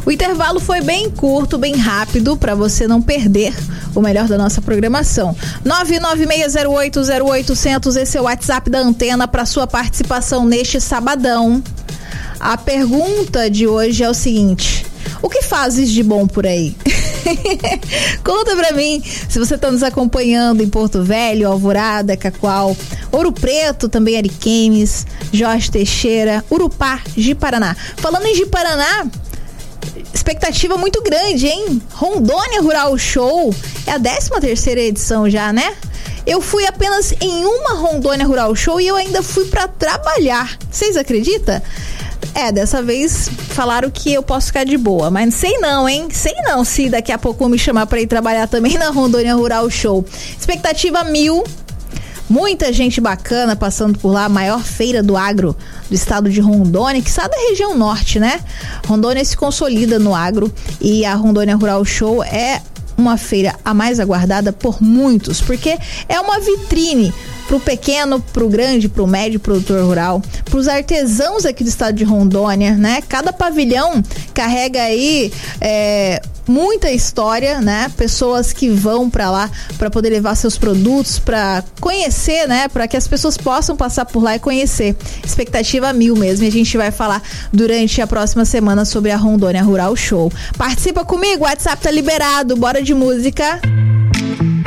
O intervalo foi bem curto, bem rápido, para você não perder o melhor da nossa programação. 996080800, esse é o WhatsApp da Antena para sua participação neste sabadão. A pergunta de hoje é o seguinte: o que fazes de bom por aí? Conta pra mim, se você tá nos acompanhando em Porto Velho, Alvorada, Cacoal, Ouro Preto, também Ariquemes, Jorge Teixeira, Urupá, Ji-Paraná. Falando em Ji-Paraná, expectativa muito grande, hein? Rondônia Rural Show, é a 13ª edição já, né? Eu fui apenas em uma Rondônia Rural Show e eu ainda fui pra trabalhar. Vocês acreditam? Dessa vez falaram que eu posso ficar de boa, mas sei não, hein? Sei não se daqui a pouco vão me chamar pra ir trabalhar também na Rondônia Rural Show. Expectativa 1000, muita gente bacana passando por lá, a maior feira do agro do estado de Rondônia, que sai da região norte, né? Rondônia se consolida no agro e a Rondônia Rural Show é uma feira a mais aguardada por muitos, porque é uma vitrine pro pequeno, pro grande, pro médio produtor rural, pros artesãos aqui do estado de Rondônia, né? Cada pavilhão carrega aí muita história, né? Pessoas que vão para lá para poder levar seus produtos, para conhecer, né? Para que as pessoas possam passar por lá e conhecer. Expectativa 1000 mesmo, e a gente vai falar durante a próxima semana sobre a Rondônia Rural Show. Participa comigo, o WhatsApp tá liberado, bora de música.